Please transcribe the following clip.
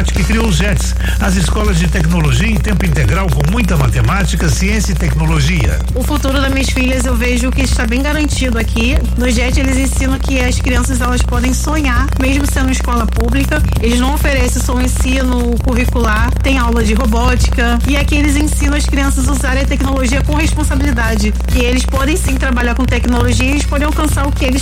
Matemática e criou o JETS, as escolas de tecnologia em tempo integral com muita matemática, ciência e tecnologia. O futuro das minhas filhas eu vejo que está bem garantido aqui. No JET eles ensinam que as crianças elas podem sonhar, mesmo sendo escola pública. Eles não oferecem só um ensino curricular, tem aula de robótica e aqui eles ensinam as crianças a usarem a tecnologia com responsabilidade. E eles podem sim trabalhar com tecnologia e eles podem alcançar o que eles